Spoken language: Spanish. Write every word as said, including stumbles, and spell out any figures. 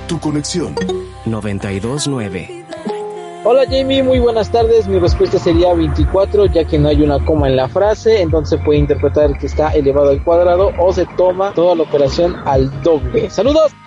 Tu conexión. noventa y dos nueve. Hola Jamie, muy buenas tardes. Mi respuesta sería veinticuatro, ya que no hay una coma en la frase, entonces puede interpretar que está elevado al cuadrado o se toma toda la operación al doble. ¡Saludos!